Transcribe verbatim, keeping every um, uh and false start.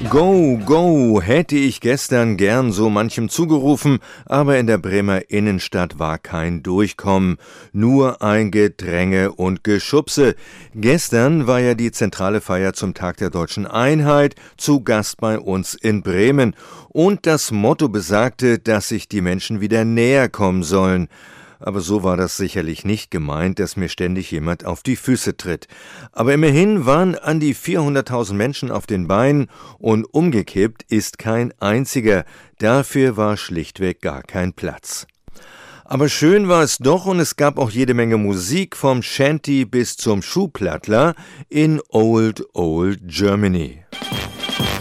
Go, go, hätte ich gestern gern so manchem zugerufen, aber in der Bremer Innenstadt war kein Durchkommen, nur ein Gedränge und Geschubse. Gestern war ja die zentrale Feier zum Tag der Deutschen Einheit, zu Gast bei uns in Bremen. Und das Motto besagte, dass sich die Menschen wieder näher kommen sollen. Aber so war das sicherlich nicht gemeint, dass mir ständig jemand auf die Füße tritt. Aber immerhin waren an die vierhunderttausend Menschen auf den Beinen und umgekippt ist kein einziger. Dafür war schlichtweg gar kein Platz. Aber schön war es doch und es gab auch jede Menge Musik vom Shanty bis zum Schuhplattler in Old Old Germany.